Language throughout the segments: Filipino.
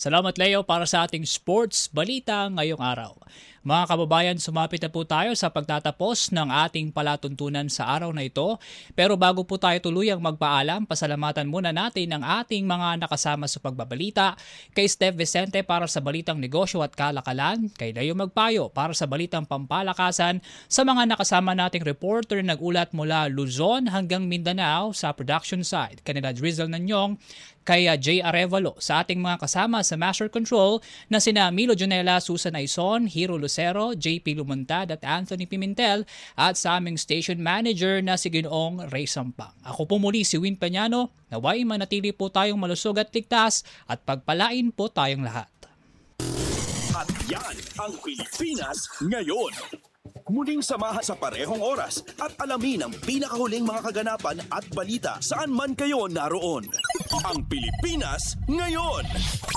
Salamat Leo para sa ating sports balita ngayong araw. Mga kababayan, sumapit na po tayo sa pagtatapos ng ating palatuntunan sa araw na ito. Pero bago po tayo tuluyang magpaalam, pasalamatan muna natin ang ating mga nakasama sa pagbabalita. Kay Steph Vicente para sa balitang negosyo at kalakalan, kay Leo Magpayo para sa balitang pampalakasan, sa mga nakasama nating reporter nag-ulat mula Luzon hanggang Mindanao sa production side, kanila Drizzle Nanyong, kay Jay Arevalo, sa ating mga kasama sa Master Control na sina Milo Jonela, Susan Aison, Hiro Lucero, JP Lumuntad at Anthony Pimentel, at sa aming station manager na si Ginoong Ray Sampang. Ako po muli si Win Pañano, naway manatili po tayong malusog at ligtas at pagpalain po tayong lahat. At yan ang Pilipinas ngayon. Muling samahan sa parehong oras at alamin ang pinakahuling mga kaganapan at balita saan man kayo naroon. Ang Pilipinas ngayon.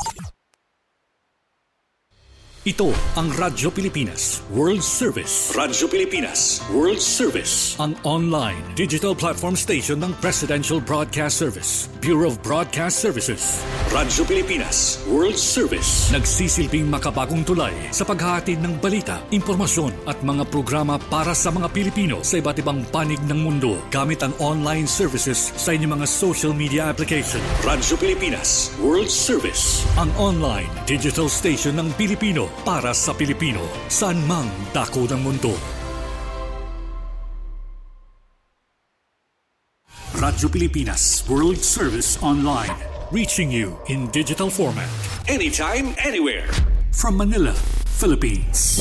Ito ang Radyo Pilipinas World Service. Radyo Pilipinas World Service. Ang online digital platform station ng Presidential Broadcast Service, Bureau of Broadcast Services. Radyo Pilipinas World Service. Nagsisilbing makabagong tulay sa paghahatid ng balita, impormasyon at mga programa para sa mga Pilipino sa iba't ibang panig ng mundo gamit ang online services sa inyong mga social media application. Radyo Pilipinas World Service. Ang online digital station ng Pilipino para sa Pilipino, saan mang dako ng mundo. Radyo Pilipinas World Service Online, reaching you in digital format, anytime, anywhere, from Manila, Philippines.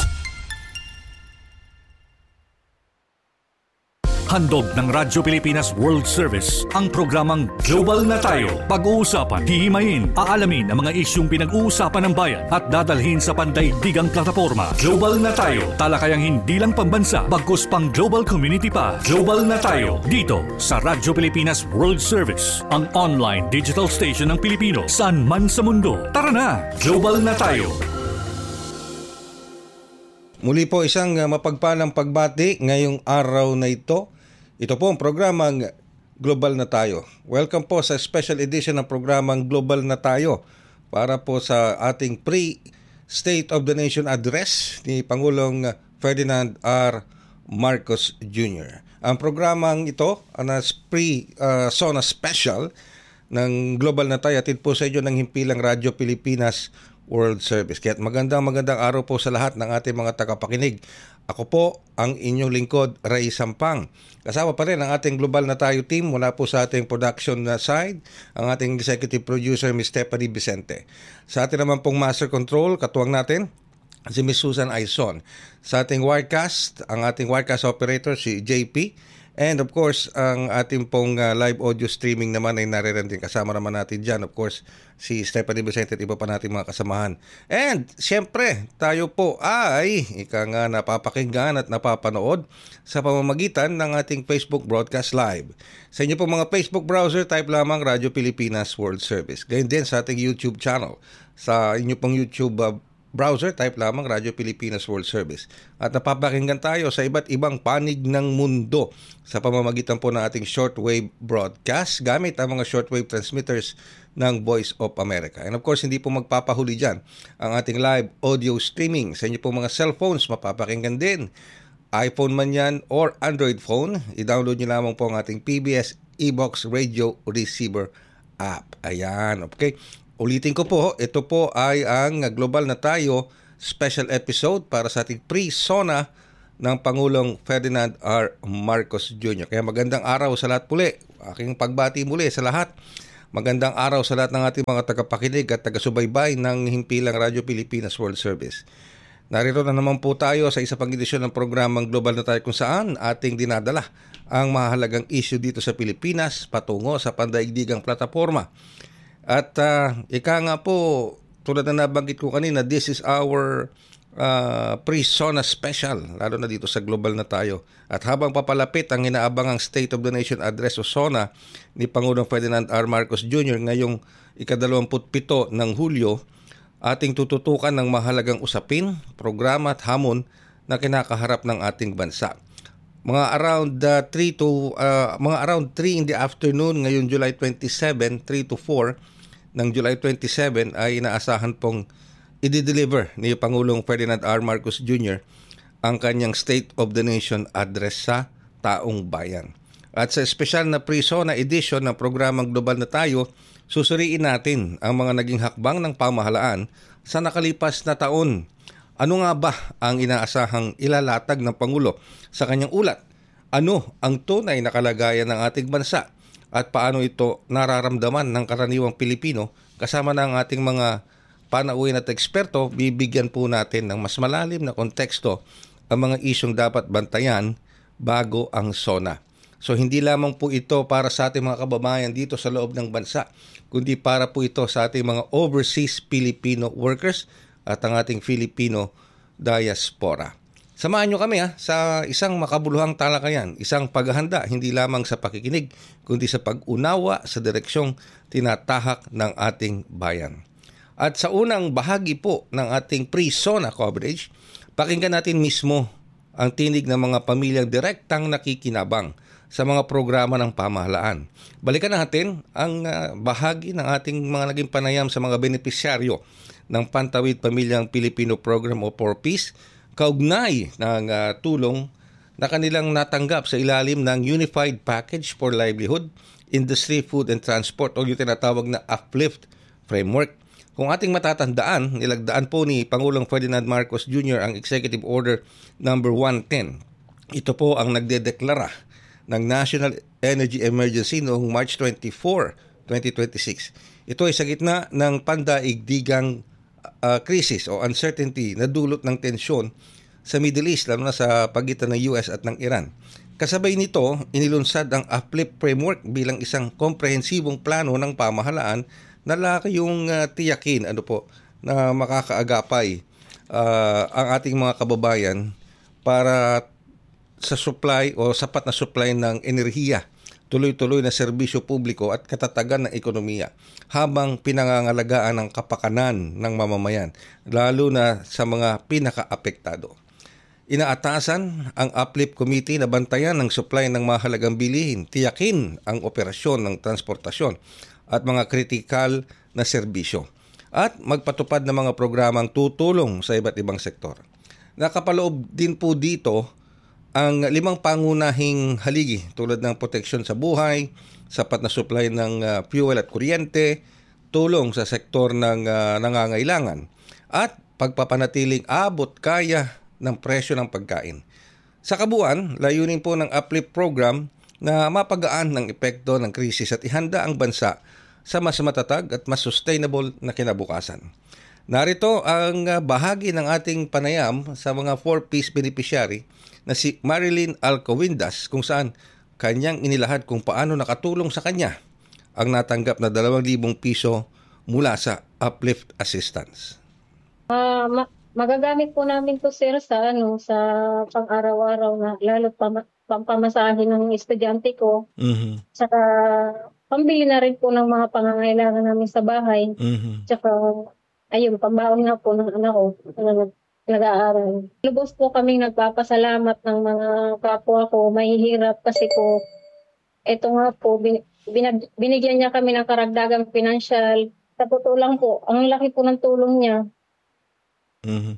Handog ng Radyo Pilipinas World Service ang programang Global na Tayo. Pag-uusapan, hihimayin, aalamin ang mga isyung pinag-uusapan ng bayan at dadalhin sa pandaigdigang plataforma. Global na Tayo, talakayang hindi lang pambansa, bagkus pang global community pa. Global na Tayo, dito sa Radyo Pilipinas World Service, ang online digital station ng Pilipino saan man sa mundo. Tara na, Global na Tayo! Muli po isang mapagpalang pagbati ngayong araw na ito. Ito po ang programang Global na Tayo. Welcome po sa special edition ng programang Global na Tayo para po sa ating pre-State of the Nation address ni Pangulong Ferdinand R. Marcos Jr. Ang programang ito, ang pre-SONA special ng Global na Tayo, atid po sa inyo ng himpilang Radyo Pilipinas World Service. Kaya magandang araw po sa lahat ng ating mga tagapakinig. Ako po ang inyong lingkod, Ray Sampang. Kasama pa rin ang ating Global na Tayo team mula po sa ating production side, ang ating executive producer, Ms. Stephanie Vicente. Sa ating naman pong Master Control, katuwang natin, si Ms. Susan Aison. Sa ating Wirecast, ang ating Wirecast operator, si JP. And of course, ang ating pong live audio streaming naman ay naririyan din. Kasama naman natin dyan, of course, si Stephanie Vicente at iba pa nating mga kasamahan. And siyempre, tayo po ay napapakinggan at napapanood sa pamamagitan ng ating Facebook Broadcast Live. Sa inyo pong mga Facebook browser, type lamang Radyo Pilipinas World Service. Ganyan din sa ating YouTube channel. Sa inyo pong YouTube browser, type lamang Radyo Pilipinas World Service. At napapakinggan tayo sa iba't ibang panig ng mundo sa pamamagitan po ng ating shortwave broadcast gamit ang mga shortwave transmitters ng Voice of America. And of course, hindi po magpapahuli dyan ang ating live audio streaming. Sa inyo po mga cellphones, mapapakinggan din. iPhone man yan or Android phone, i-download nyo lamang po ang ating PBS eBox Radio Receiver app. Ayan, okay. Ulitin ko po, ito po ay ang Global na Tayo special episode para sa ating pre-SONA ng Pangulong Ferdinand R. Marcos Jr. Kaya magandang araw sa lahat muli. Aking pagbati muli sa lahat. Magandang araw sa lahat ng ating mga tagapakinig at taga-subaybay ng himpilang Radyo Pilipinas World Service. Narito na naman po tayo sa isa pang edisyon ng programang Global na Tayo kung saan ating dinadala ang mahalagang issue dito sa Pilipinas patungo sa pandaigdigang plataforma. At ika nga po, tulad na nabanggit ko kanina, this is our pre-SONA special, lalo na dito sa Global na Tayo. At habang papalapit ang inaabangang State of the Nation Address o SONA ni Pangulong Ferdinand R. Marcos Jr. ngayong ika-27 ng Hulyo, ating tututukan ng mahalagang usapin, programa at hamon na kinakaharap ng ating bansa. Mga around 3 in the afternoon ngayong July 27, 3 to 4, ng July 27 ay inaasahan pong i-deliver ni Pangulong Ferdinand R. Marcos Jr. ang kanyang State of the Nation address sa taong bayan. At sa espesyal na pre-SONA edition ng programang Global na Tayo, susuriin natin ang mga naging hakbang ng pamahalaan sa nakalipas na taon. Ano nga ba ang inaasahang ilalatag ng Pangulo sa kanyang ulat? Ano ang tunay na kalagayan ng ating bansa? At paano ito nararamdaman ng karaniwang Pilipino? Kasama na ang ating mga panauhin at eksperto, bibigyan po natin ng mas malalim na konteksto ang mga isyong dapat bantayan bago ang SONA. So hindi lamang po ito para sa ating mga kababayan dito sa loob ng bansa, kundi para po ito sa ating mga overseas Filipino workers at ang ating Filipino diaspora. Samahan nyo kami sa isang makabuluhang talakayan, isang paghahanda hindi lamang sa pakikinig, kundi sa pag-unawa sa direksyong tinatahak ng ating bayan. At sa unang bahagi po ng ating pre-SONA coverage, pakinggan natin mismo ang tinig ng mga pamilyang direktang nakikinabang sa mga programa ng pamahalaan. Balikan natin ang bahagi ng ating mga naging panayam sa mga benepisyaryo ng Pantawid Pamilyang Pilipino Program o 4Ps, kaugnay ng tulong na kanilang natanggap sa ilalim ng Unified Package for Livelihood, Industry, Food and Transport o yung tinatawag na UPLIFT Framework. Kung ating matatandaan, nilagdaan po ni Pangulong Ferdinand Marcos Jr. ang Executive Order number 110. Ito po ang nagdedeklara ng National Energy Emergency noong March 24, 2026. Ito ay sa gitna ng pandaigdigang krisis o uncertainty na dulot ng tensyon sa Middle East, lalo na sa pagitan ng US at ng Iran. Kasabay nito, inilunsad ang UPLIFT Framework bilang isang komprehensibong plano ng pamahalaan na layong tiyakin na makakaagapay ang ating mga kababayan para sa supply o sapat na supply ng enerhiya, tuloy-tuloy na serbisyo publiko at katatagan ng ekonomiya habang pinangangalagaan ng kapakanan ng mamamayan, lalo na sa mga pinaka-apektado. Inaatasan ang UPLIFT Committee na bantayan ng supply ng mahalagang bilihin, tiyakin ang operasyon ng transportasyon at mga kritikal na serbisyo, at magpatupad ng mga programang tutulong sa iba't ibang sektor. Nakapaloob din po dito ang 5 pangunahing haligi tulad ng proteksyon sa buhay, sapat na supply ng fuel at kuryente, tulong sa sektor ng nangangailangan, at pagpapanatiling abot kaya ng presyo ng pagkain. Sa kabuuan, layunin po ng UPLIFT program na mapagaan ng epekto ng krisis at ihanda ang bansa sa mas matatag at mas sustainable na kinabukasan. Narito ang bahagi ng ating panayam sa mga 4Ps beneficiary na si Marilyn Alcovindas, kung saan kanyang inilahad kung paano nakatulong sa kanya ang natanggap na 2,000 piso mula sa UPLIFT Assistance. Magagamit po namin to, sir, sa pang-araw-araw na lalo pampamasahin ng estudyante ko. Mm-hmm. Saka pambili na rin po ng mga pangangailangan namin sa bahay. Mm-hmm. Saka ayun, pambaon nga po ng anak ko na nag-aaral. Lubos po kaming nagpapasalamat ng mga kapwa ko, mahihirap kasi po, eto nga po, binigyan niya kami ng karagdagang pinansyal. Sa totoo lang po, ang laki po ng tulong niya. Mm-hmm.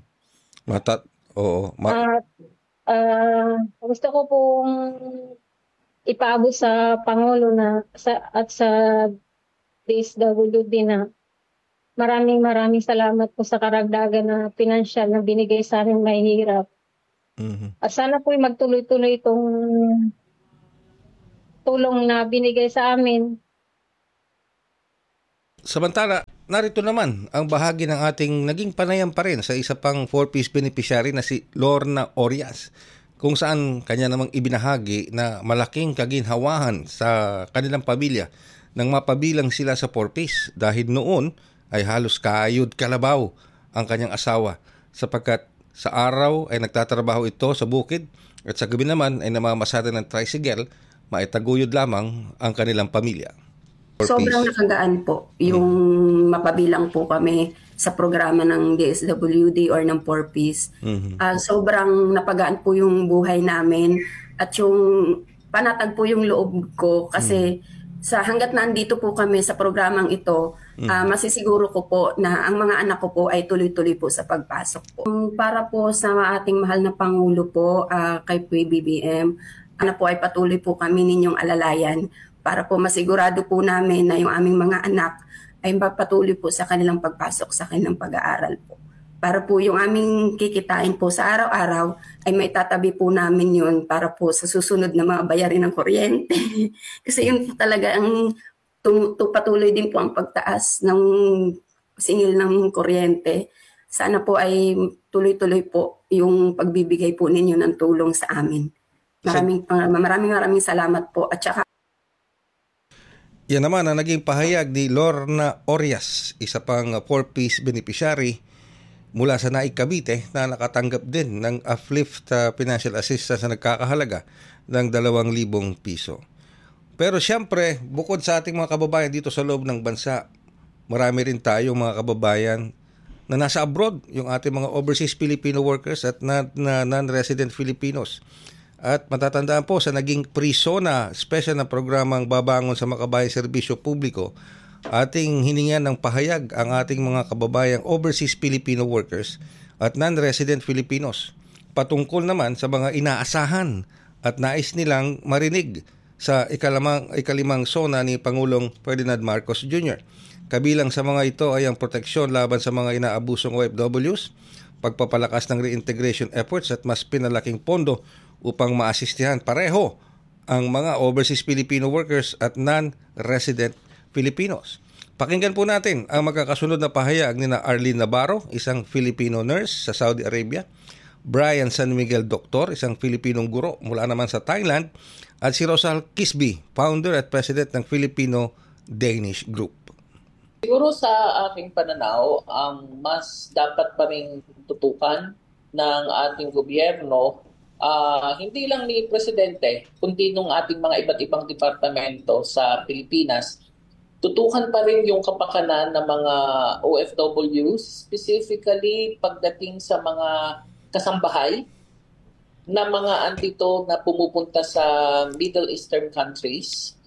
Gusto ko pong ipaabot sa Pangulo at sa DSWD na maraming salamat po sa karagdagan na pinansyal na binigay sa amin mahihirap. Mm-hmm. At sana po magtuloy-tuloy itong tulong na binigay sa amin. Samantala, narito naman ang bahagi ng ating naging panayam pa rin sa isa pang 4Ps beneficiary na si Lorna Orias, kung saan kanya namang ibinahagi na malaking kaginhawahan sa kanilang pamilya nang mapabilang sila sa 4Ps dahil noon ay halos kayod kalabaw ang kanyang asawa sapagkat sa araw ay nagtatrabaho ito sa bukid at sa gabi naman ay namamasada ng tricycle, maitaguyod lamang ang kanilang pamilya. Sobrang nakagaan po yung mapabilang po kami sa programa ng DSWD or ng 4Ps. Mm-hmm. Sobrang napagaan po yung buhay namin at yung panatag po yung loob ko kasi sa hanggat nandito po kami sa programang ito, Masisiguro ko po na ang mga anak ko po ay tuloy-tuloy po sa pagpasok po. Para po sa ating mahal na Pangulo po, kay PBBM, po ay patuloy po kami ninyong alalayan para po masigurado po namin na yung aming mga anak ay patuloy po sa kanilang pagpasok sa kanilang pag-aaral po. Para po yung aming kikitain po sa araw-araw ay may tatabi po namin yun para po sa susunod na mga bayarin ng kuryente. Kasi yun po talaga ang patuloy din po ang pagtaas ng singil ng kuryente. Sana po ay tuloy-tuloy po yung pagbibigay po ninyo ng tulong sa amin. Maraming salamat po. At saka yan naman ang naging pahayag ni Lorna Orias, isa pang 4-piece beneficiary mula sa Naik Cavite na nakatanggap din ng uplift financial assistance na nagkakahalaga ng 2,000 piso. Pero siyempre, bukod sa ating mga kababayan dito sa loob ng bansa, marami rin tayong mga kababayan na nasa abroad, yung ating mga overseas Filipino workers at non-resident Filipinos. At matatandaan po sa naging PRISONA special na programang babangon sa Makabayan Serbisyo Publiko, ating hiningan ng pahayag ang ating mga kababayang overseas Filipino workers at non-resident Filipinos patungkol naman sa mga inaasahan at nais nilang marinig sa ikalimang SONA ni Pangulong Ferdinand Marcos Jr. Kabilang sa mga ito ay ang proteksyon laban sa mga inaabusong OFWs, pagpapalakas ng reintegration efforts at mas pinalaking pondo upang maasistihan pareho ang mga overseas Filipino workers at non-resident Filipinos. Pakinggan po natin ang magkakasunod na pahayag ni na Arlene Navarro, isang Filipino nurse sa Saudi Arabia, Brian San Miguel Doctor, isang Filipinong guro mula naman sa Thailand, at si Rosal Kisby, founder at president ng Filipino-Danish Group. Siguro sa aking pananaw, ang mas dapat pa rin tutukan ng ating gobyerno, hindi lang ni Presidente, kundi nung ating mga iba't ibang departamento sa Pilipinas, tutukan pa rin yung kapakanan ng mga OFWs, specifically pagdating sa mga kasambahay na mga andito na pumupunta sa Middle Eastern countries.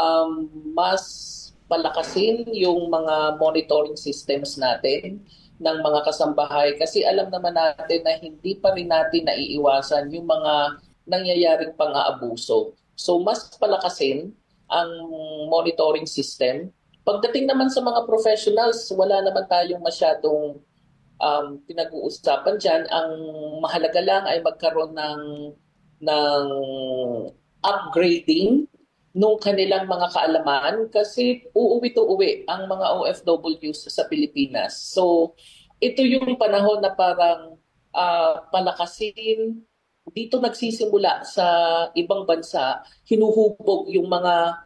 Mas palakasin yung mga monitoring systems natin ng mga kasambahay kasi alam naman natin na hindi pa rin natin naiiwasan yung mga nangyayaring pang-aabuso. So mas palakasin ang monitoring system. Pagdating naman sa mga professionals, wala naman tayong masyadong pinag-uusapan dyan. Ang mahalaga lang ay magkaroon ng upgrading nung kanilang mga kaalaman kasi uuwi ang mga OFWs sa Pilipinas. So ito yung panahon na parang palakasin. Dito nagsisimula sa ibang bansa, hinuhubog yung mga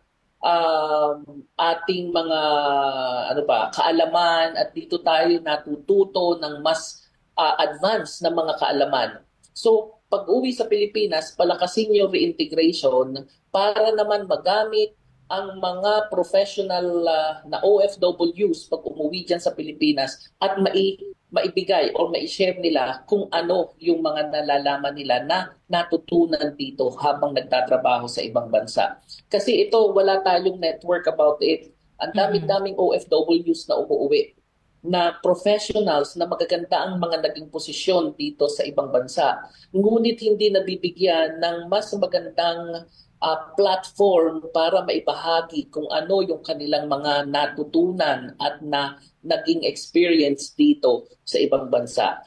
ating mga kaalaman at dito tayo natututo ng mas advanced na mga kaalaman. So pag-uwi sa Pilipinas, palakasin yung reintegration para naman magamit ang mga professional na OFWs pag umuwi dyan sa Pilipinas at maibigay o ma-share nila kung ano yung mga nalalaman nila na natutunan dito habang nagtatrabaho sa ibang bansa. Kasi ito, wala tayong network about it. Ang daming OFWs na umuwi na professionals na magaganda ang mga naging posisyon dito sa ibang bansa. Ngunit hindi nabibigyan ng mas magandang platform para maibahagi kung ano yung kanilang mga natutunan at na naging experience dito sa ibang bansa.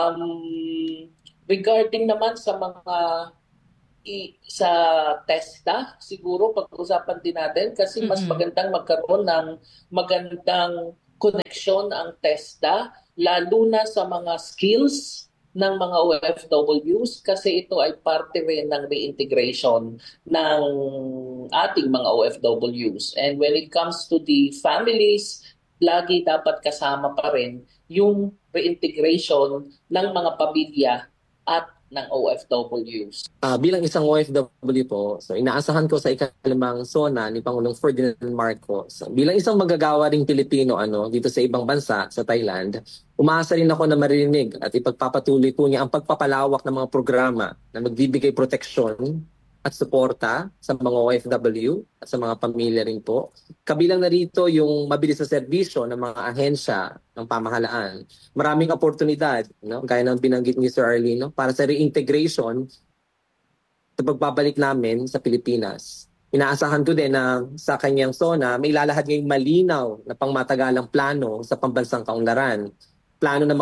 Regarding naman sa mga sa TESDA, siguro pag-usapan din natin kasi mas magandang magkaroon ng magandang connection ang TESDA, lalo na sa mga skills ng mga OFWs kasi ito ay parte rin ng reintegration ng ating mga OFWs. And when it comes to the families, lagi dapat kasama pa rin yung reintegration ng mga pamilya at ng OFWs. Bilang isang OFW po, so inaasahan ko sa ikalimang SONA ni Pangulong Ferdinand Marcos. Bilang isang magagawa ring Pilipino dito sa ibang bansa, sa Thailand, umaasa rin ako na maririnig at ipagpapatuloy po niya ang pagpapalawak ng mga programa na magbibigay proteksyon at at suporta sa mga OFW at sa mga pamilya rin po. Kabilang na rito yung mabilis na serbisyo ng mga ahensya ng pamahalaan. Maraming oportunidad, no? Gaya ng binanggit ni Sir Arlene, para sa reintegration sa pagbabalik namin sa Pilipinas. Inaasahan ko din na sa kanyang SONA, may ilalahad ngayong malinaw na pangmatagalang plano sa pambansang kaunlaran. Plano na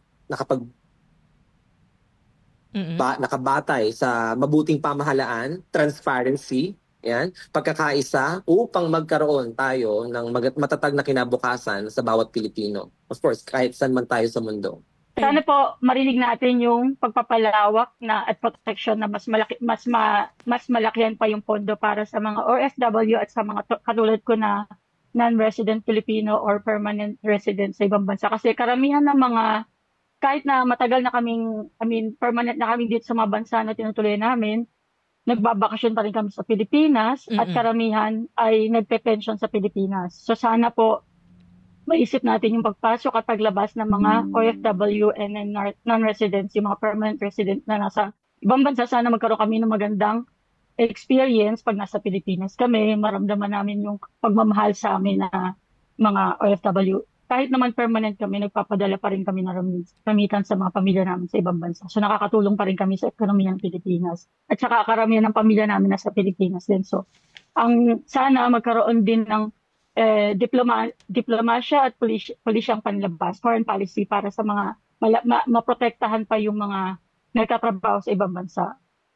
nakabatay sa mabuting pamahalaan, transparency, yan, pagkakaisa upang magkaroon tayo ng matatag na kinabukasan sa bawat Pilipino. Of course, kahit saan man tayo sa mundo. Sana po marinig natin yung pagpapalawak na at protection na mas malakihan pa yung pondo para sa mga OFW at sa mga katulad ko na non-resident Filipino or permanent resident sa ibang bansa. Kasi karamihan ng mga kahit na matagal na permanent na kami dito sa mga bansa na tinutuloy namin, nagbabakasyon pa rin kami sa Pilipinas at karamihan ay nagpe-pension sa Pilipinas. So sana po maisip natin yung pagpasok at paglabas ng mga OFW and non-residents, yung mga permanent resident na nasa ibang bansa. Sana magkaroon kami ng magandang experience pag nasa Pilipinas kami, maramdaman namin yung pagmamahal sa amin na mga OFW. Kahit naman permanent kami, nagpapadala pa rin kami ng kamitan sa mga pamilya namin sa ibang bansa. So nakakatulong pa rin kami sa ekonomiya ng Pilipinas. At saka karamihan ng pamilya namin nasa Pilipinas din. So sana magkaroon din ng diplomasya at polisyang panlabas, foreign policy para sa mga maprotektahan pa yung mga nagtatrabaho sa ibang bansa.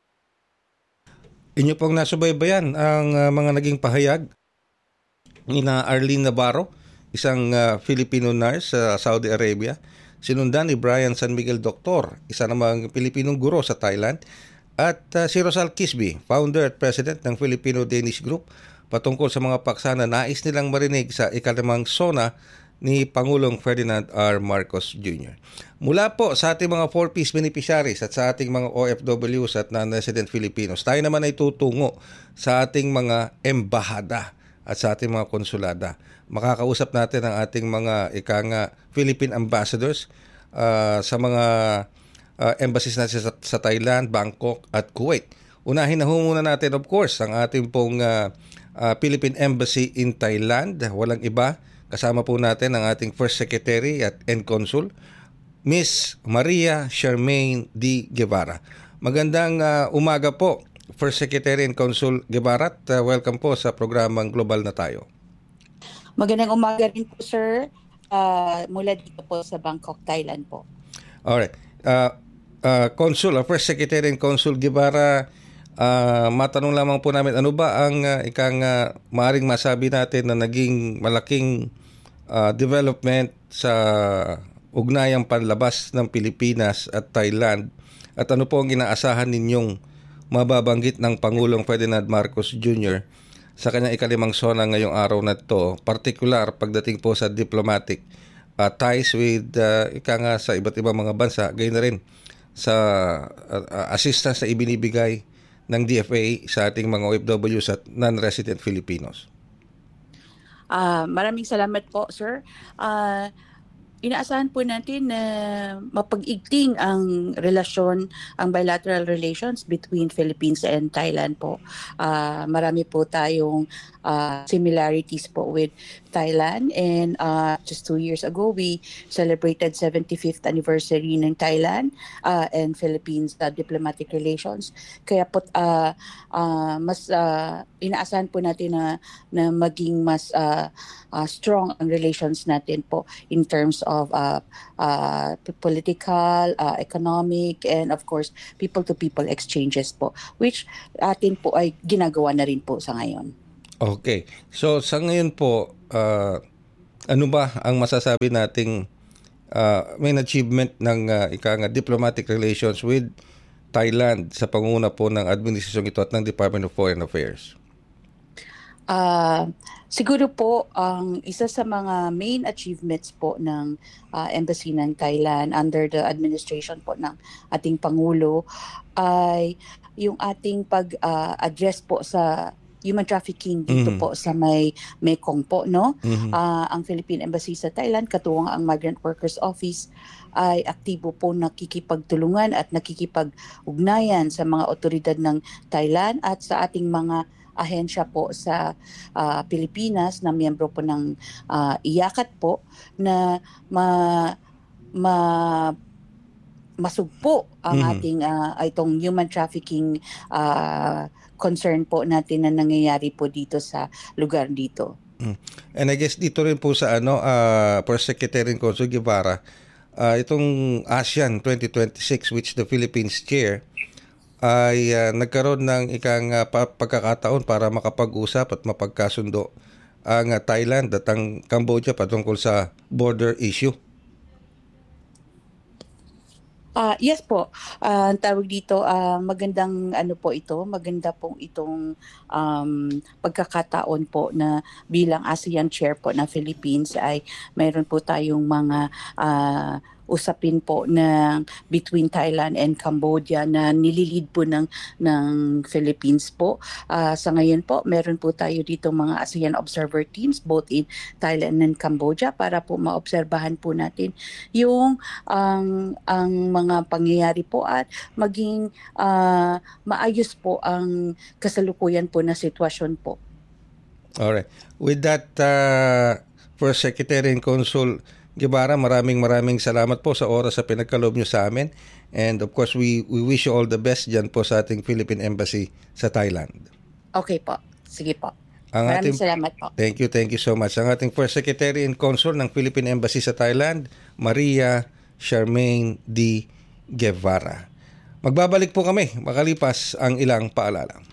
Inyo pong nasubaybayan ang mga naging pahayag ni Arlene Navarro, isang Filipino nurse sa Saudi Arabia. Sinundan ni Brian San Miguel Doctor, isa namang Pilipinong guro sa Thailand. At si Rosal Kisby, founder at president ng Filipino-Danish Group, patungkol sa mga paksa na nais nilang marinig sa ikalimang SONA ni Pangulong Ferdinand R. Marcos Jr. Mula po sa ating mga 4-piece beneficiaries at sa ating mga OFWs at non-resident Filipinos, tayo naman ay tutungo sa ating mga embahada at sa ating mga konsulada. Makakausap natin ang ating mga Philippine ambassadors sa mga embassies natin sa Thailand, Bangkok at Kuwait. Unahin na muna natin, of course, ang ating pong Philippine Embassy in Thailand. Walang iba, kasama po natin ang ating First Secretary and Consul, Miss Maria Charmaine D. Guevara. Magandang umaga po, First Secretary and Consul Guevara. Welcome po sa programang Global na Tayo. Magandang umaga rin po, sir. Mula dito po sa Bangkok, Thailand po. Alright. Consul, First Secretary and Consul Guevara, matanong lamang po namin, ano ba ang maaring masabi natin na naging malaking development sa ugnayang panlabas ng Pilipinas at Thailand, at ano po ang inaasahan ninyong mababanggit ng Pangulong Ferdinand Marcos Jr. sa kanyang ikalimang SONA ngayong araw na ito, particular pagdating po sa diplomatic ties with sa iba't ibang mga bansa, gayon na rin sa assistance na ibinibigay ng DFA sa ating mga OFWs at non-resident Filipinos. Maraming salamat po, sir. Inaasahan po natin na mapag-igting ang relasyon, ang bilateral relations between Philippines and Thailand po. Marami po tayong similarities po with Thailand, and just 2 years ago we celebrated 75th anniversary ng Thailand and Philippines diplomatic relations. Kaya po mas inaasahan po natin na maging mas strong ang relations natin po in terms of political, economic, and of course people-to-people exchanges po, which atin po ay ginagawa na rin po sa ngayon. Okay. So sa ngayon po, ano ba ang masasabi nating main achievement ng diplomatic relations with Thailand sa pangunguna po ng administrasyong ito at ng Department of Foreign Affairs? Siguro po ang isa sa mga main achievements po ng Embassy ng Thailand under the administration po ng ating Pangulo ay yung ating pag-address po sa human trafficking dito po sa may Mekong po, no? Ang Philippine Embassy sa Thailand, katuwang ang Migrant Workers Office, ay aktibo po nakikipagtulungan at nakikipag-ugnayan sa mga otoridad ng Thailand at sa ating mga ahensya po sa Pilipinas na miyembro po ng IACAT po na masugpo ang ating itong human trafficking concern po natin na nangyayari po dito sa lugar dito. And I guess dito rin po sa First Secretary Consul Guevara, itong ASEAN 2026 which the Philippines chair ay nagkaroon ng pagkakataon para makapag-usap at mapagkasundo ang Thailand at ang Cambodia patungkol sa border issue. Yes po. Tawag dito, magandang po ito, maganda pong itong pagkakataon po na bilang ASEAN chair po na Philippines ay mayroon po tayong mga usapin po ng between Thailand and Cambodia na nililid po ng Philippines po. Sa ngayon po, meron po tayo dito mga ASEAN observer teams both in Thailand and Cambodia para po maobserbahan po natin yung ang mga pangyayari po at maging maayos po ang kasalukuyan po na sitwasyon po. Alright. With that, First Secretary and Consul Guevara, maraming salamat po sa oras sa pinagkaloob nyo sa amin. And of course, we wish you all the best dyan po sa ating Philippine Embassy sa Thailand. Okay po. Sige po. Maraming salamat po. Thank you so much. Ang ating First Secretary and Consul ng Philippine Embassy sa Thailand, Maria Charmaine D. Guevara. Magbabalik po kami makalipas ang ilang paalala.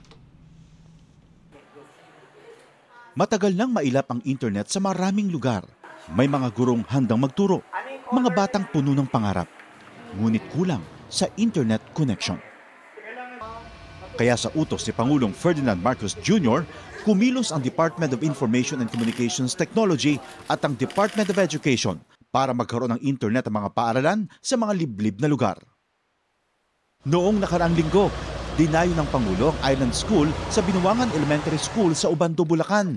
Matagal nang mailap ang internet sa maraming lugar. May mga gurong handang magturo, mga batang puno ng pangarap, ngunit kulang sa internet connection. Kaya sa utos ni Pangulong Ferdinand Marcos Jr., kumilos ang Department of Information and Communications Technology at ang Department of Education para magkaroon ng internet ang mga paaralan sa mga liblib na lugar. Noong nakaraang linggo, dinayo ng Pangulo ang Island School sa Binuangan Elementary School sa Ubando, Bulacan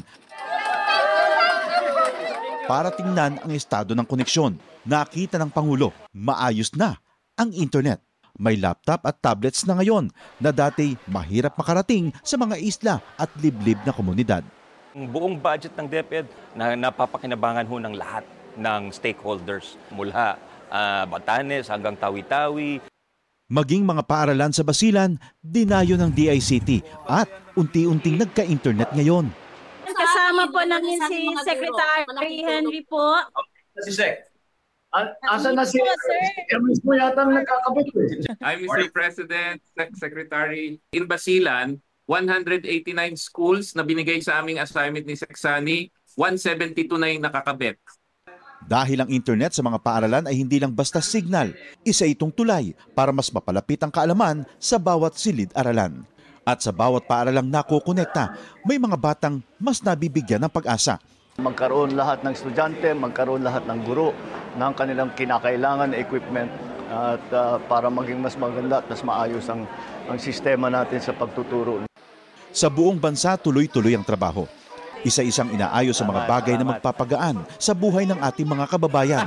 para tingnan ang estado ng koneksyon. Nakita ng Pangulo, maayos na ang internet. May laptop at tablets na ngayon na dati mahirap makarating sa mga isla at liblib na komunidad. Ang buong budget ng DepEd na napapakinabangan ho ng lahat ng stakeholders mula Batanes hanggang Tawi-Tawi. Maging mga paaralan sa Basilan, dinayo ng DICT at unti-unting nagka-internet ngayon. Kasama po namin si Secretary Henry po. Si Sec. Asan na si Hermes mo yata ang nagkakabit ko. I'm Mr. President, Secretary. In Basilan, 189 schools na binigay sa aming assignment ni Seksani, 172 na yung nakakabit. Dahil ang internet sa mga paaralan ay hindi lang basta signal, isa itong tulay para mas mapalapit ang kaalaman sa bawat silid-aralan. At sa bawat paaralang nakokonekta, may mga batang mas nabibigyan ng pag-asa. Magkaroon lahat ng estudyante, magkaroon lahat ng guro ng kanilang kinakailangan na equipment at para maging mas maganda at mas maayos ang sistema natin sa pagtuturo. Sa buong bansa, tuloy-tuloy ang trabaho. Isa-isang inaayos sa mga bagay na magpapagaan sa buhay ng ating mga kababayan.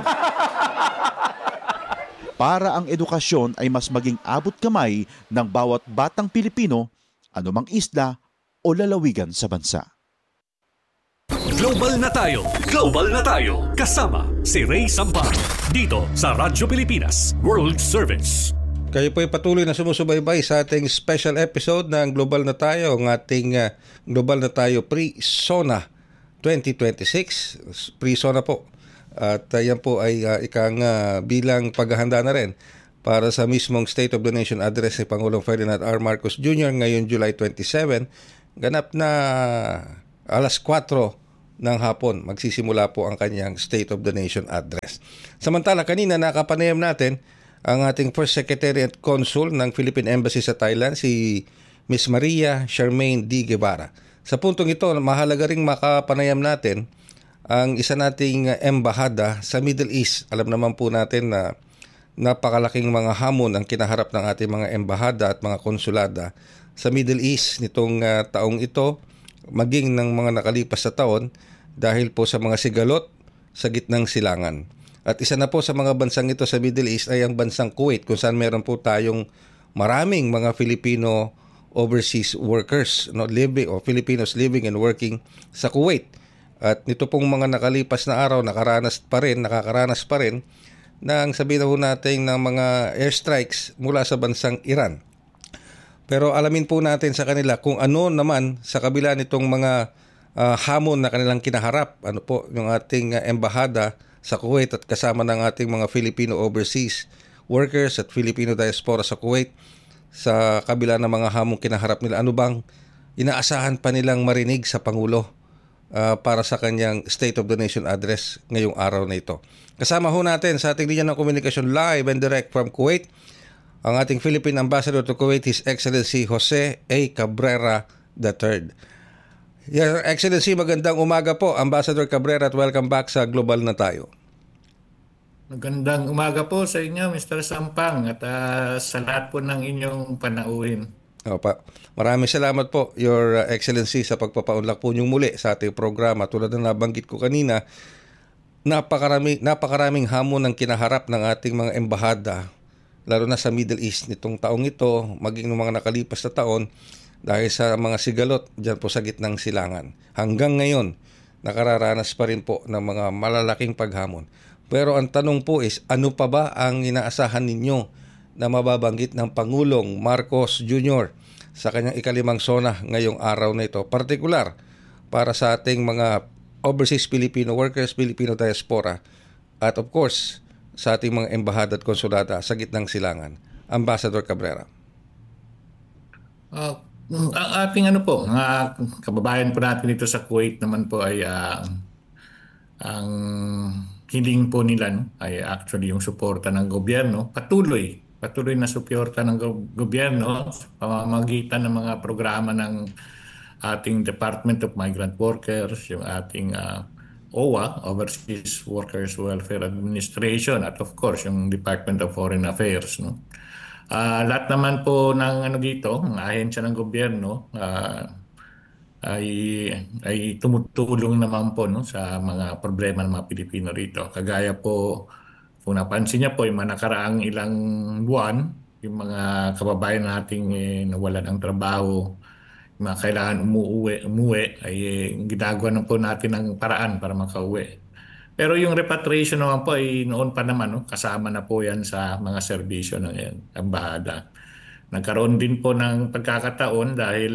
Para ang edukasyon ay mas maging abot kamay ng bawat batang Pilipino, anumang isla o lalawigan sa bansa. Global na tayo! Global na tayo! Kasama si Ray Sampar dito sa Radyo Pilipinas World Service. Kayo po ay patuloy na sumusubaybay sa ating special episode ng Global na Tayo, ang ating Global na Tayo Pre-SONA 2026. Pre-SONA po. At yan po ay bilang paghahanda na rin para sa mismong State of the Nation address ni Pangulong Ferdinand R. Marcos Jr. ngayon July 27. Ganap na alas 4 ng hapon magsisimula po ang kanyang State of the Nation address. Samantala, kanina nakapanayam natin ang ating First Secretary at Consul ng Philippine Embassy sa Thailand, si Ms. Maria Charmaine D. Guevara. Sa puntong ito, mahalaga ring makapanayam natin ang isa nating embahada sa Middle East. Alam naman po natin na napakalaking mga hamon ang kinaharap ng ating mga embahada at mga konsulada sa Middle East nitong taong ito. maging ng mga nakalipas na taon dahil po sa mga sigalot sa gitnang silangan. At isa na po sa mga bansang ito sa Middle East ay ang bansang Kuwait, kung saan meron po tayong maraming mga Filipino overseas workers, living o Filipinos living and working sa Kuwait. At nito pong mga nakalipas na araw, nakakaranas pa rin ng sabihin na po natin ng mga airstrikes mula sa bansang Iran. Pero alamin po natin sa kanila kung ano naman sa kabila nitong mga hamon na kanilang kinaharap. Ano po yung ating embahada sa Kuwait at kasama ng ating mga Filipino overseas workers at Filipino diaspora sa Kuwait sa kabila ng mga hamon kinaharap nila. Ano bang inaasahan pa nilang marinig sa Pangulo para sa kanyang State of the Nation address ngayong araw na ito? Kasama ho natin sa ating linya ng komunikasyon live and direct from Kuwait ang ating Philippine Ambassador to Kuwait, His Excellency Jose A. Cabrera III. Your Excellency, magandang umaga po, Ambassador Cabrera, at welcome back sa Global na Tayo. Magandang umaga po sa inyo, Mr. Sampang, at sa lahat po ng inyong panauhin. Opa. Maraming salamat po, Your Excellency, sa pagpapaunlak po niyong muli sa ating programa. Tulad na nabanggit ko kanina, napakaraming hamon ang kinaharap ng ating mga embahada, lalo na sa Middle East nitong taong ito, maging ng mga nakalipas na taon, dahil sa mga sigalot dyan po sa gitnang silangan. Hanggang ngayon, nakararanas pa rin po ng mga malalaking paghamon. Pero ang tanong po is, ano pa ba ang inaasahan ninyo na mababanggit ng Pangulong Marcos Jr. sa kanyang ikalimang sona ngayong araw na ito? Partikular para sa ating mga overseas Filipino workers, Filipino diaspora, at of course, sa ating mga embahada at konsulata sa gitnang silangan. Ambassador Cabrera. Ang ating mga kababayan po natin dito sa Kuwait naman po ay ang hiling po nila ay actually yung suporta ng gobyerno, patuloy na suporta ng gobyerno sa pamamagitan ng mga programa ng ating Department of Migrant Workers, yung ating OWA, Overseas Workers Welfare Administration, at of course yung Department of Foreign Affairs. Lahat naman po ng dito, ng ahensya ng gobyerno, ay tumutulong naman po sa mga problema ng mga Pilipino rito. Kagaya po, kung napansin niya po, yung mga nakaraang ilang buwan, yung mga kababayan nating nawalan ng trabaho, mga kailangan umuwi ay ginagawa na po natin ng paraan para makauwi. Pero yung repatriation naman po ay noon pa naman, kasama na po yan sa mga serbisyo ng embahada. Nagkaroon din po ng pagkakataon dahil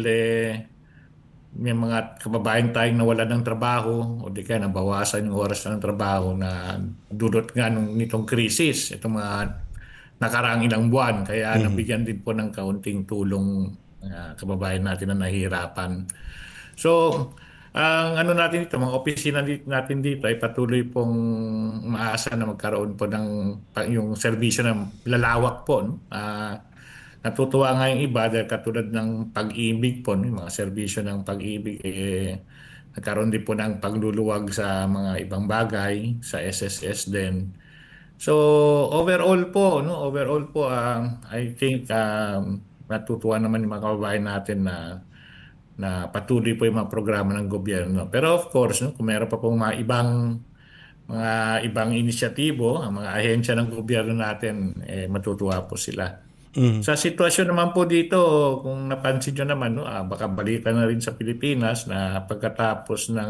may mga kababayan tayong nawalan ng trabaho o di kaya nabawasan yung oras ng trabaho na dulot nga nitong krisis, itong mga nakaraang ilang buwan. Kaya nabigyan din po ng kaunting tulong kababayan natin na nahihirapan. So, ang natin dito, mga opisina natin dito ay patuloy pong umaasa na magkaroon po ng yung serbisyo na lalawak po. Natutuwa nga yung iba dahil katulad ng pag-ibig po, yung mga serbisyo ng pag-ibig, nagkaroon din po ng pagluluwag sa mga ibang bagay, sa SSS din. So, overall po, I think natutuwa naman yung mga kababayan natin na patuloy po yung mga programa ng gobyerno. Pero of course, kung meron pa pong mga ibang inisyatibo, ang mga ahensya ng gobyerno natin, matutuwa po sila. Sa sitwasyon naman po dito, kung napansin nyo naman, baka balita na rin sa Pilipinas na pagkatapos ng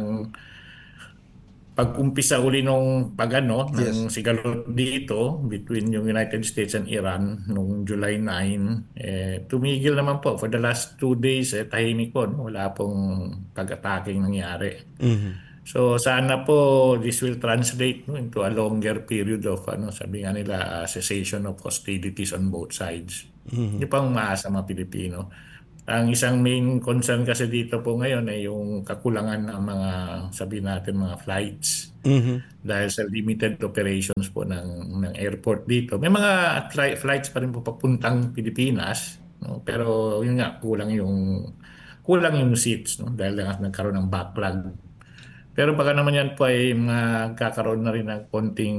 pag-umpisa uli ng ng sigalot dito between yung United States and Iran noong July 9, tumigil naman po. For the last 2 days, tahimik po. Wala pong pag-attacking nangyari. So sana po this will translate into a longer period of sabi nga nila cessation of hostilities on both sides. Yung pang maasa mga Pilipino. Ang isang main concern kasi dito po ngayon ay yung kakulangan ng mga sabi natin mga flights. Dahil sa limited operations po ng airport dito. May mga flights pa rin po papuntang Pilipinas, pero yun nga kulang yung seats dahil nagkaroon ng backlog. Pero baka naman yan po ay magkakaroon na rin ng konting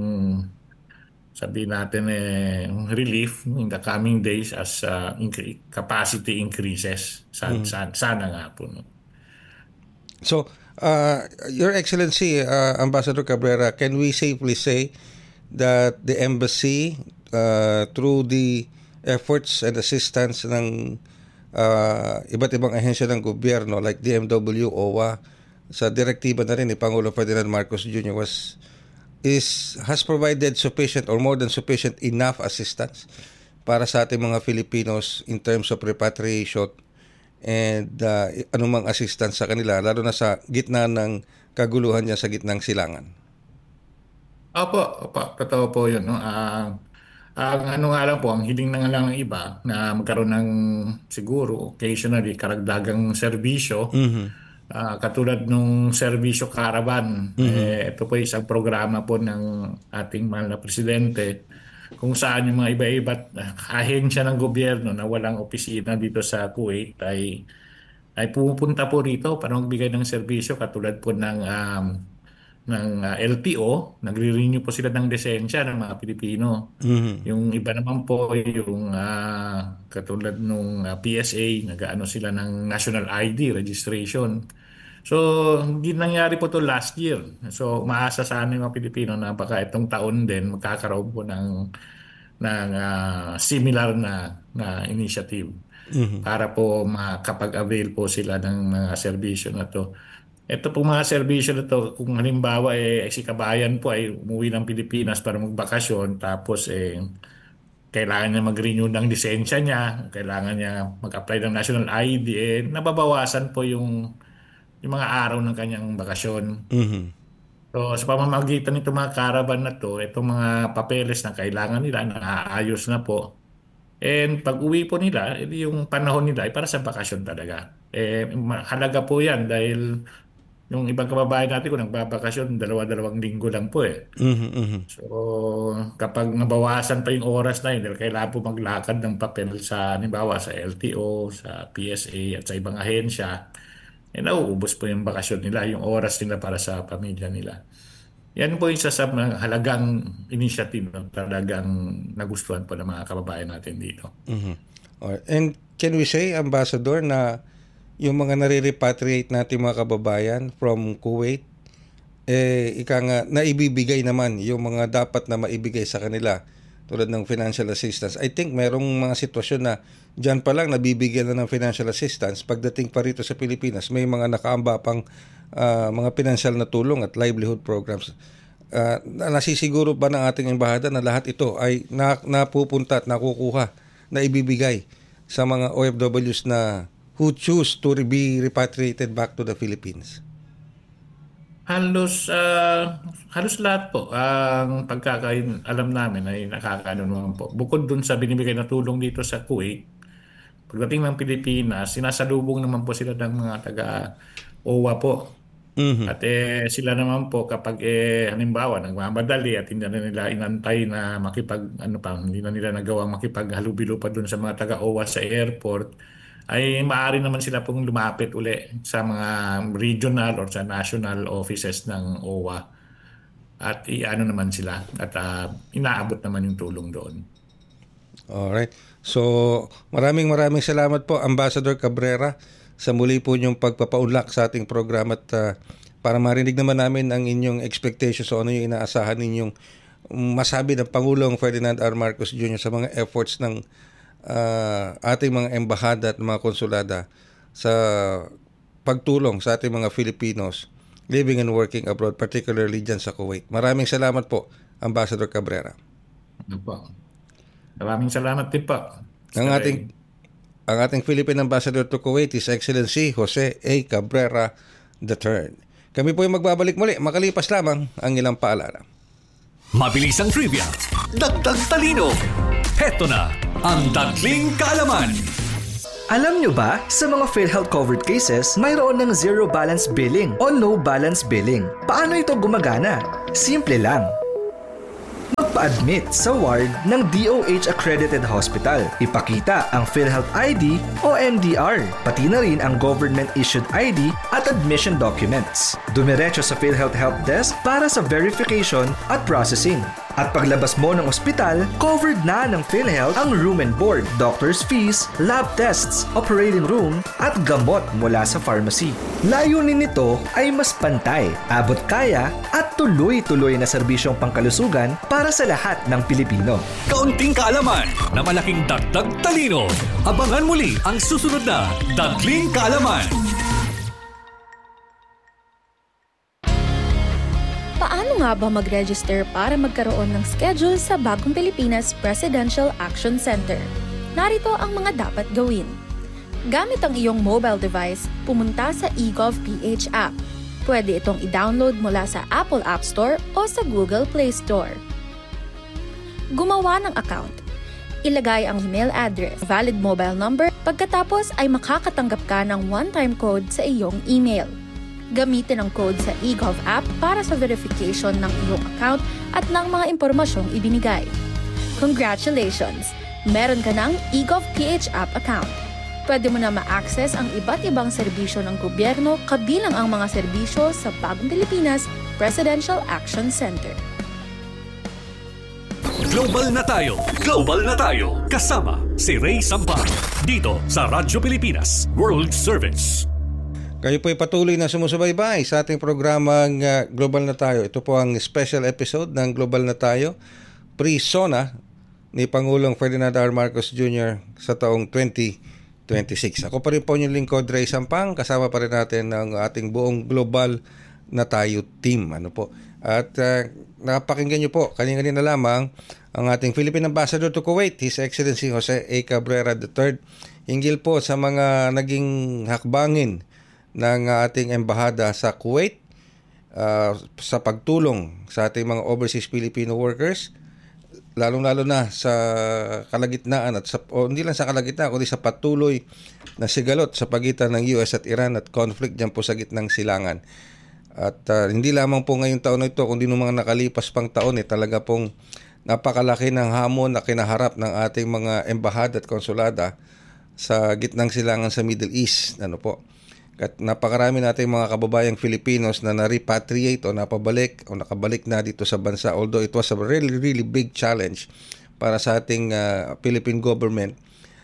sabi natin relief in the coming days as capacity increases. Sana nga po. So, Your Excellency, Ambassador Cabrera, can we safely say that the embassy, through the efforts and assistance ng iba't ibang ahensya ng gobyerno like DMW, OWA, sa direktiba na rin ni Pangulo Ferdinand Marcos Jr. has provided sufficient or more than sufficient enough assistance para sa ating mga Filipinos in terms of repatriation and anumang assistance sa kanila, lalo na sa gitna ng kaguluhan niya sa gitnang silangan. Opo, totoo po yun. No? Ang ano nga lang po, ang hiling na nga lang ng iba na magkaroon ng siguro occasionally karagdagang serbisyo. Katulad nung serbisyo caravan. Ito po isang programa po ng ating mahal na presidente kung saan yung mga iba-iba't ahensya ng gobyerno na walang opisina dito sa Kuwait ay pumupunta po rito para magbigay ng serbisyo katulad po ng LTO, nagre-renew po sila ng lisensya ng mga Pilipino. Yung iba naman po yung katulad nung PSA, nag-ano sila ng national ID registration. So, hindi nangyari po to last year. So, maasa sa amin mga Pilipino na baka itong taon din magkakaroon po ng similar na initiative para po makapag-avail po sila ng mga serbisyo na to. Ito po mga serbisyo na to, kung halimbawa si kabayan po ay umuwi ng Pilipinas para magbakasyon, tapos kailangan niya mag-renew ng lisensya niya, kailangan niya mag-apply ng national ID, nababawasan po yung mga araw ng kanyang bakasyon. So sa pamamagitan nito mga caravan na to, itong mga papeles na kailangan nila, naaayos na po. And pag uwi po nila, yung panahon nila ay para sa bakasyon talaga. Halaga po yan dahil yung ibang kababayan natin kung nagbabakasyon, 2 linggo lang po . So kapag nabawasan pa yung oras na yun, dahil kailangan po maglakad ng papel sa, halimbawa sa LTO, sa PSA at sa ibang ahensya, nauubos po yung bakasyon nila, yung oras nila para sa pamilya nila. Yan po yung isa sa halagang initiative na talagang nagustuhan po ng mga kababayan natin dito. And can we say, Ambassador, na yung mga nare-repatriate natin mga kababayan from Kuwait, naibibigay naman yung mga dapat na maibigay sa kanila tulad ng financial assistance. I think merong mga sitwasyon na dyan pa lang nabibigyan na ng financial assistance. Pagdating pa rito sa Pilipinas, may mga nakaamba pang mga financial na tulong at livelihood programs. Nasisiguro ba ng ating embahada na lahat ito ay napupunta at nakukuha, na ibibigay sa mga OFWs na who choose to be repatriated back to the Philippines? Halos lahat po ang pagkakaalam namin ay nakakaano naman po. Bukod dun sa binibigay na tulong dito sa Kuwait, pagdating ng Pilipinas, sinasalubong naman po sila ng mga taga-OWA po. At sila naman po kapag halimbawa nagmamadali at hindi na nila inantay na hindi na nila nagawang makipaghalubilo pa dun sa mga taga-OWA sa airport, ay maaari naman sila pong lumapit uli sa mga regional or sa national offices ng OWA at naman sila at inaabot naman yung tulong doon. Alright. So maraming salamat po, Ambassador Cabrera, sa muli po niyong pagpapaunlak sa ating program at para marinig naman namin ang inyong expectations o ano yung inaasahan ninyong masabi ng Pangulong Ferdinand R. Marcos Jr. sa mga efforts ng ating mga embahada at mga konsulada sa pagtulong sa ating mga Filipinos living and working abroad, particularly dyan sa Kuwait. Maraming salamat po, Ambassador Cabrera. Maraming salamat din po. Ang ating Philippine Ambassador to Kuwait, His Excellency Jose A. Cabrera III. Kami po ay magbabalik muli, makalipas lamang ang ilang paalala. Mabilis ang trivia, dagdag talino. Heto na ang Dagling Kaalaman. Alam nyo ba, sa mga PhilHealth covered cases, mayroon ng zero balance billing o no balance billing. Paano ito gumagana? Simple lang. Magpa-admit sa ward ng DOH accredited hospital. Ipakita ang PhilHealth ID o MDR, pati na rin ang government issued ID at admission documents. Dumiretso sa PhilHealth Help Desk para sa verification at processing. At paglabas mo ng ospital, covered na ng PhilHealth ang room and board, doctor's fees, lab tests, operating room, at gamot mula sa pharmacy. Layunin nito ay mas pantay, abot kaya, at tuloy-tuloy na serbisyong pangkalusugan para sa lahat ng Pilipino. Kaunting kaalaman na malaking dagdag talino. Abangan muli ang susunod na Dagling Kaalaman. Paano nga ba mag-register para magkaroon ng schedule sa Bagong Pilipinas Presidential Action Center? Narito ang mga dapat gawin. Gamit ang iyong mobile device, pumunta sa eGovPH app. Pwede itong i-download mula sa Apple App Store o sa Google Play Store. Gumawa ng account. Ilagay ang email address, valid mobile number, pagkatapos ay makakatanggap ka ng one-time code sa iyong email. Gamitin ang code sa eGov app para sa verification ng iyong account at ng mga impormasyong ibinigay. Congratulations! Meron ka ng eGovPH app account. Pwede mo na ma-access ang iba't ibang serbisyo ng gobyerno kabilang ang mga serbisyo sa Bagong Pilipinas Presidential Action Center. Global na tayo! Global na tayo! Kasama si Ray Sampang dito sa Radyo Pilipinas World Service. Kayo po ay patuloy na sumusubaybay sa ating programang Global na Tayo. Ito po ang special episode ng Global na Tayo, pre-SONA ni Pangulong Ferdinand R. Marcos Jr. sa taong 2026. Ako pa rin po yung lingkod, Ray Sampang. Kasama pa rin natin ang ating buong Global na Tayo team. At napakinggan nyo po, kanina lamang ang ating Philippine Ambassador to Kuwait, His Excellency Jose A. Cabrera III, hinggil po sa mga naging hakbangin ng ating embahada sa Kuwait sa pagtulong sa ating mga overseas Filipino workers, lalong-lalo na sa kalagitnaan at hindi lang sa kalagitnaan kundi sa patuloy na sigalot sa pagitan ng US at Iran at conflict dyan po sa gitnang silangan. At hindi lamang po ngayong taon na ito kundi noong mga nakalipas pang taon talaga pong napakalaki ng hamon na kinaharap ng ating mga embahada at konsulada sa gitnang silangan sa Middle East. At napakarami nating mga kababayang Filipinos na na-repatriate o napabalik o nakabalik na dito sa bansa. Although it was a really big challenge para sa ating Philippine government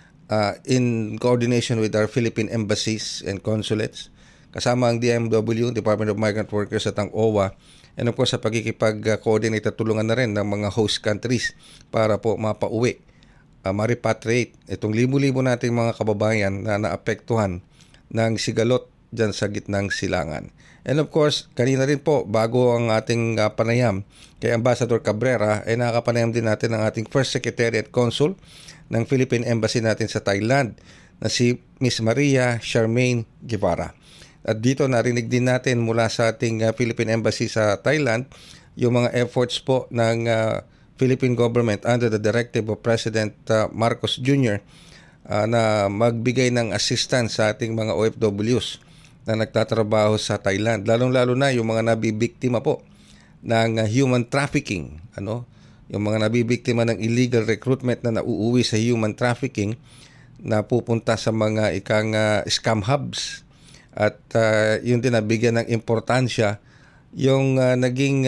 in coordination with our Philippine embassies and consulates, kasama ang DMW, Department of Migrant Workers at ang OWA, and of course sa pagkikipag-coordinate at tulungan na rin ng mga host countries para po mapauwi, ma-repatriate itong libo-libo nating mga kababayan na naapektuhan ng sigalot dyan sa gitnang silangan. And of course, kanina rin po, bago ang ating panayam kay Ambassador Cabrera, ay nakakapanayam din natin ang ating First Secretary at Consul ng Philippine Embassy natin sa Thailand na si Miss Maria Charmaine Guevara. At dito narinig din natin mula sa ating Philippine Embassy sa Thailand yung mga efforts po ng Philippine government under the directive of President Marcos Jr. Na magbigay ng assistance sa ating mga OFWs na nagtatrabaho sa Thailand. Lalong-lalo na yung mga nabibiktima po ng human trafficking. Yung mga nabibiktima ng illegal recruitment na nauuwi sa human trafficking na pupunta sa mga scam hubs. At yun din nabigyan ng importansya yung naging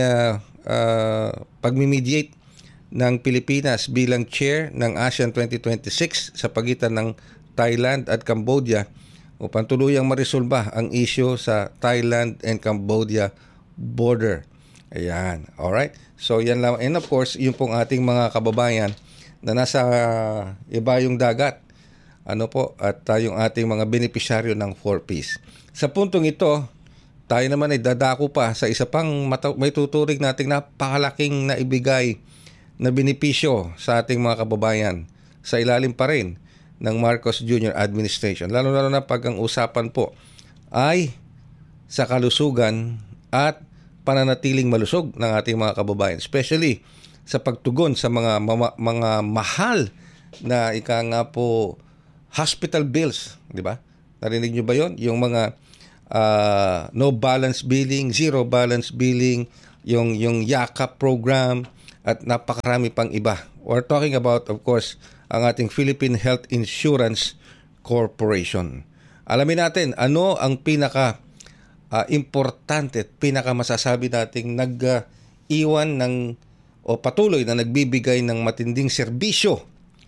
pagmimediate ng Pilipinas bilang chair ng ASEAN 2026 sa pagitan ng Thailand at Cambodia upang tuluyang marisolba ang issue sa Thailand and Cambodia border. Ayan. Alright? So yan lang. And of course, yung pong ating mga kababayan na nasa ibayong dagat. At yung ating mga benepisyaryo ng 4Ps. Sa puntong ito, tayo naman ay dadako pa sa isa pang may tuturing nating napakalaking na ibigay na benepisyo sa ating mga kababayan sa ilalim pa rin ng Marcos Jr. administration. Lalo-lalo na pag ang usapan po ay sa kalusugan at pananatiling malusog ng ating mga kababayan. Especially sa pagtugon sa mga mahal na hospital bills. Di ba? Narinig nyo ba yon? Yung mga no balance billing, zero balance billing, yung YAKA program, at napakarami pang iba. We're talking about, of course, ang ating Philippine Health Insurance Corporation. Alamin natin, ano ang pinaka-importante at pinaka-masasabi nating nag-iwan ng o patuloy na nagbibigay ng matinding serbisyo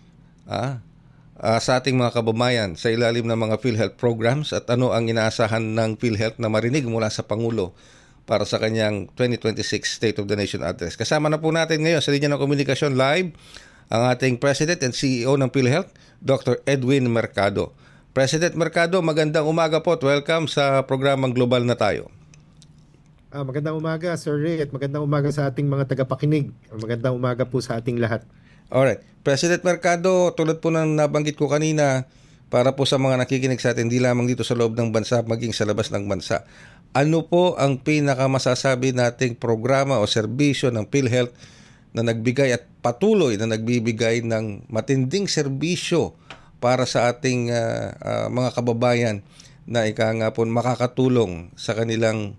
sa ating mga kababayan sa ilalim ng mga PhilHealth programs at ano ang inaasahan ng PhilHealth na marinig mula sa Pangulo para sa kanyang 2026 State of the Nation Address. Kasama na po natin ngayon sa linya ng komunikasyon live ang ating President and CEO ng PhilHealth, Dr. Edwin Mercado. President Mercado, magandang umaga po at welcome sa programang Global na Tayo. Magandang umaga, Sir Ray, at magandang umaga sa ating mga tagapakinig. Magandang umaga po sa ating lahat. Alright. President Mercado, tulad po ng nabanggit ko kanina, para po sa mga nakikinig sa atin, hindi lamang dito sa loob ng bansa, maging sa labas ng bansa. Ano po ang pinakamasasabi nating programa o serbisyo ng PhilHealth na nagbigay at patuloy na nagbibigay ng matinding serbisyo para sa ating mga kababayan na makakatulong sa kanilang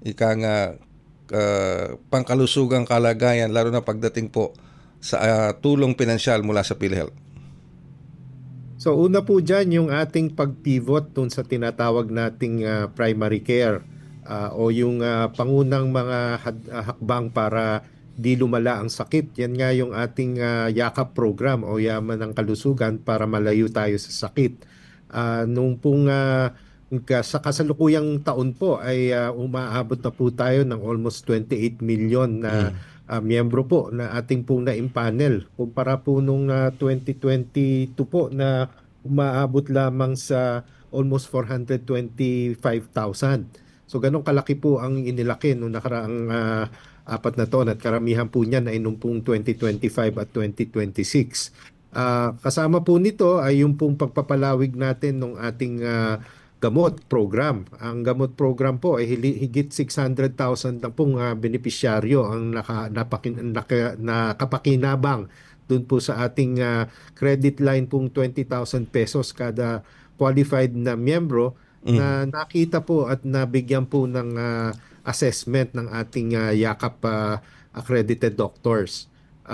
pangkalusugang kalagayan, lalo na pagdating po sa tulong pinansyal mula sa PhilHealth? So una po dyan yung ating pag-pivot dun sa tinatawag nating primary care o yung pangunang mga hakbang para di lumala ang sakit. Yan nga yung ating yakap program o yaman ng kalusugan para malayo tayo sa sakit. Nung pong sa kasalukuyang taon po ay umaabot na po tayo ng almost 28 million na miyembro po na ating pong na-impanel. Kumpara po nung 2022 po na umaabot lamang sa almost 425,000. So ganun kalaki po ang inilaki noong nakaraang 4 na taon at karamihan po niyan ay nung pong 2025 at 2026. Kasama po nito ay yung pong pagpapalawig natin ng ating gamot program. Ang gamot program po ay higit 600,000 na pong benepisyaryo ang nakapakinabang dun po sa ating credit line pong 20,000 pesos kada qualified na miyembro na nakita po at nabigyan po ng assessment ng ating yakap accredited doctors.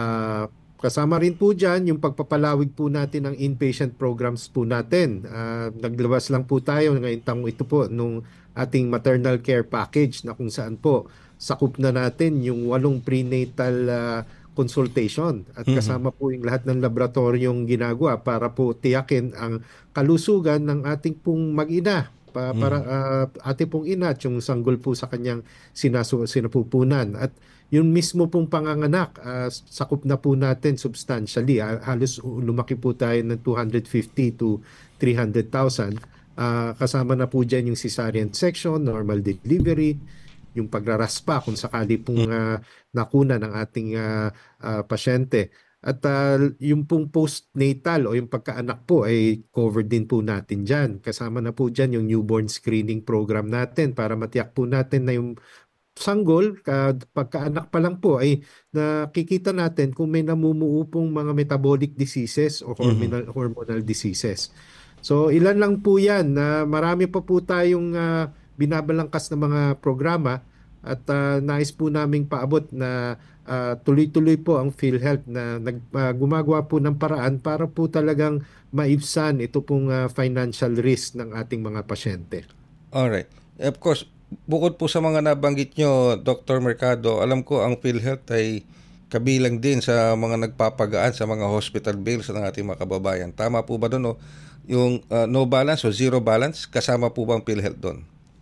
Kasama rin po dyan yung pagpapalawig po natin ng inpatient programs po natin. Naglabas lang po tayo ngayong taong ito po nung ating maternal care package na kung saan po sakop na natin yung 8 prenatal consultation at kasama po yung lahat ng laboratoryong ginagawa para po tiyakin ang kalusugan ng ating pong mag-ina. Para ating pong ina at yung sanggol po sa kanyang sinapupunan. At yung mismo pong panganganak, sakop na po natin substantially. Halos lumaki po tayo ng 250 to 300,000. Kasama na po dyan yung cesarean section, normal delivery, yung pagraraspa kung sakali pong nakuna ng ating pasyente. At yung pong postnatal o yung pagkaanak po ay covered din po natin dyan. Kasama na po dyan yung newborn screening program natin para matiyak po natin na yung sanggol, pagkaanak pa lang po ay nakikita natin kung may namumuo pong mga metabolic diseases o hormonal diseases. So ilan lang po yan. Marami pa po tayong binabalangkas na mga programa at nais po naming paabot na tuloy-tuloy po ang PhilHealth na gumagawa po ng paraan para po talagang maibsan ito pong financial risk ng ating mga pasyente. Alright. Of course, bukod po sa mga nabanggit nyo, Dr. Mercado, alam ko ang PhilHealth ay kabilang din sa mga nagpapagaan sa mga hospital bills ng ating mga kababayan. Tama po ba doon? Yung no balance o zero balance, kasama po ba ang PhilHealth doon?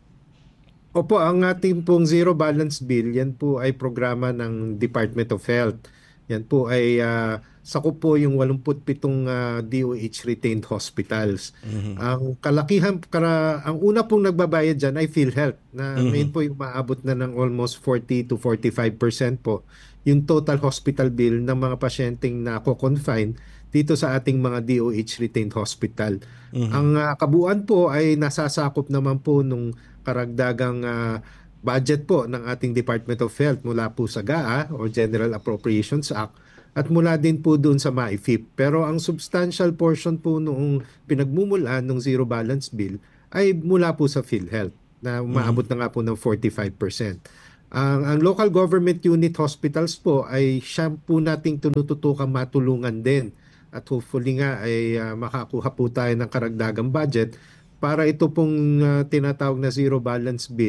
Opo, ang ating pong zero balance bill, yan po ay programa ng Department of Health. Yan po ay sakop po yung 87 DOH retained hospitals. Ang kalakihan, ang una pong nagbabayad dyan ay PhilHealth na ngayon po yung maabot na ng almost 40 to 45% po yung total hospital bill ng mga pasyenteng nako-confine dito sa ating mga DOH retained hospital. Ang kabuuan po ay nasasakop naman po nung karagdagang budget po ng ating Department of Health mula po sa GAA o General Appropriations Act at mula din po doon sa MAIFIP. Pero ang substantial portion po noong pinagmumulaan ng zero balance bill ay mula po sa PhilHealth na umaabot na nga po ng 45%. Ang local government unit hospitals po ay siyang po nating tinututukang matulungan din at hopefully nga ay makakuha po tayo ng karagdagang budget para ito pong tinatawag na zero balance bill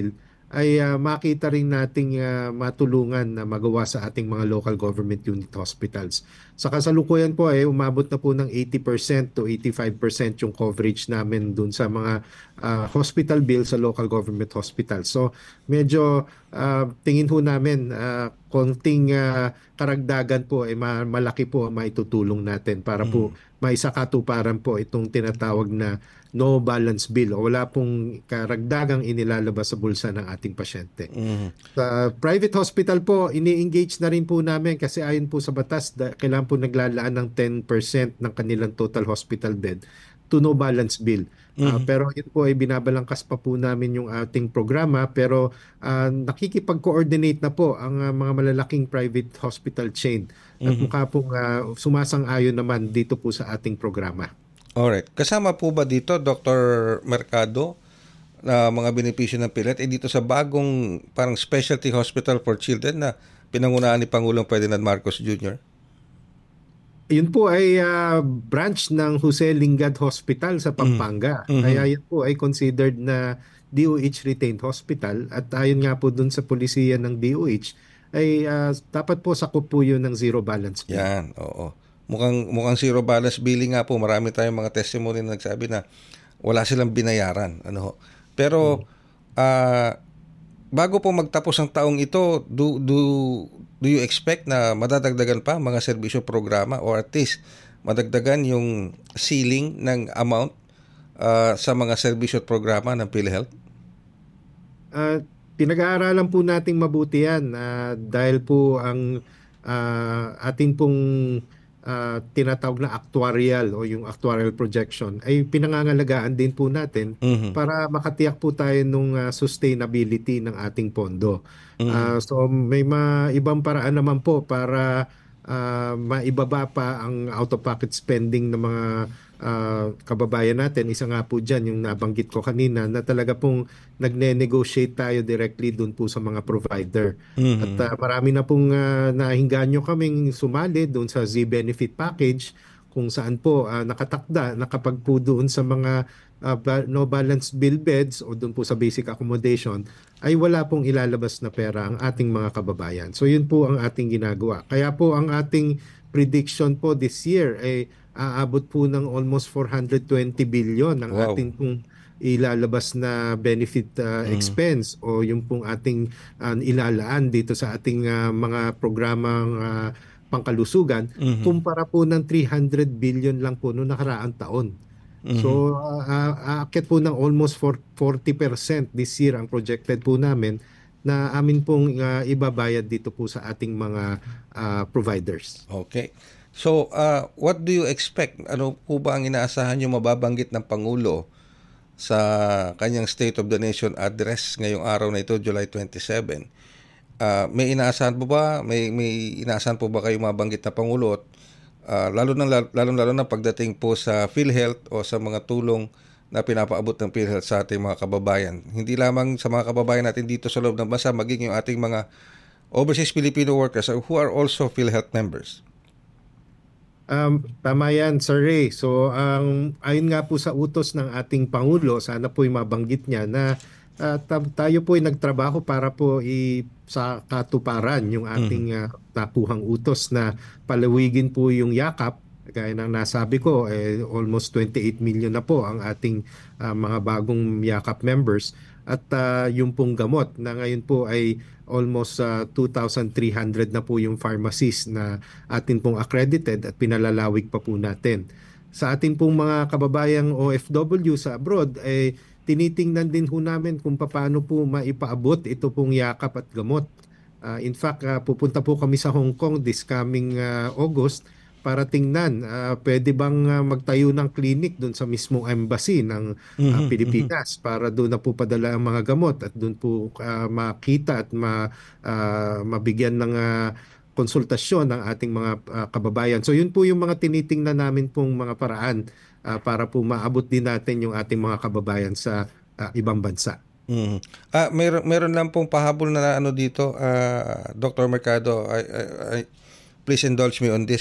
ay makita rin nating matulungan na magawa sa ating mga local government unit hospitals. Sa kasalukuyan po ay umabot na po ng 80% to 85% yung coverage namin dun sa mga hospital bill sa local government hospitals. So medyo tingin ho namin konting karagdagan po ay malaki po ang maitutulong natin para po maisakatuparan po itong tinatawag na no balance bill o wala pong karagdagang inilalabas sa bulsa ng ating pasyente. Sa private hospital po, ini-engage na rin po namin kasi ayon po sa batas, kailangan po naglalaan ng 10% ng kanilang total hospital bed to no balance bill. Pero yun po ay binabalangkas pa po namin yung ating programa pero nakikipag-coordinate na po ang mga malalaking private hospital chain at mukha pong sumasang-ayon naman dito po sa ating programa. Alright. Kasama po ba dito, Dr. Mercado, na mga benepisyo ng PhilHealth dito sa bagong parang specialty hospital for children na pinangunahan ni Pangulong Ferdinand Marcos Jr.? Yun po ay branch ng Jose Lingad Hospital sa Pampanga. Kaya yun po ay considered na DOH retained hospital at ayon nga po dun sa polisiya ng DOH ay dapat po sakop po yun ng zero balance bill. Yan, oo. Mukhang zero balance billing nga po. Marami tayong mga testimony na nagsabi na wala silang binayaran. Pero bago po magtapos ang taong ito, do you expect na madadagdagan pa mga serbisyo programa or at least madagdagan yung ceiling ng amount sa mga serbisyo at programa ng PhilHealth? Pinag-aaralan po nating mabuti yan dahil po ang ating pong tinatawag na actuarial o yung actuarial projection ay pinangangalagaan din po natin para makatiyak po tayo nung sustainability ng ating pondo. So may ibang paraan naman po para maibaba pa ang out-of-pocket spending ng mga kababayan natin. Isa nga po dyan yung nabanggit ko kanina na talaga pong nagne-negotiate tayo directly dun po sa mga provider. At marami na pong nahinganyo kaming sumali dun sa Z-Benefit Package kung saan po nakatakda na kapag po doon sa mga no balance bill beds o doon po sa basic accommodation ay wala pong ilalabas na pera ang ating mga kababayan. So yun po ang ating ginagawa. Kaya po ang ating prediction po this year ay aabot po ng almost 420 billion ang ating pong ilalabas na benefit expense o yung pong ating ilalaan dito sa ating mga programang pangkalusugan kumpara po ng 300 billion lang po noong nakaraang taon. So aakyat po ng almost 40% this year ang projected po namin na amin pong ibabayad dito po sa ating mga providers. Okay. So what do you expect? Ano po ba ang inaasahan yung mababanggit ng Pangulo sa kanyang State of the Nation address ngayong araw na ito, July 27? May inaasahan po ba? May inaasahan po ba kayo mabanggit na Pangulo? Lalo na pagdating po sa PhilHealth o sa mga tulong na pinapaabot ng PhilHealth sa ating mga kababayan. Hindi lamang sa mga kababayan natin dito sa loob ng bansa, maging yung ating mga overseas Filipino workers who are also PhilHealth members. Tama yan, Sir Ray. So, ayon nga po sa utos ng ating Pangulo, sana po'y mabanggit niya na tayo po'y nagtrabaho para po sa katuparan yung ating nakuhang utos na palawigin po yung yakap. Gaya ng nasabi ko, almost 28 million na po ang ating mga bagong yakap members. At yung pong gamot na ngayon po ay almost 2,300 na po yung pharmacies na atin pong accredited at pinalalawig pa po natin. Sa atin pong mga kababayang OFW sa abroad, tinitingnan din po namin kung paano po maipaabot ito pong yakap at gamot. In fact, pupunta po kami sa Hong Kong this coming August para tingnan pwede bang magtayo ng clinic doon sa mismong embassy ng Pilipinas para doon na po padala ang mga gamot at doon po makita at mabigyan ng konsultasyon ng ating mga kababayan. So yun po yung mga tinitingnan namin pong mga paraan para po maabot din natin yung ating mga kababayan sa ibang bansa. Meron lang pong pahabol na dito, Dr. Mercado. Please indulge me on this.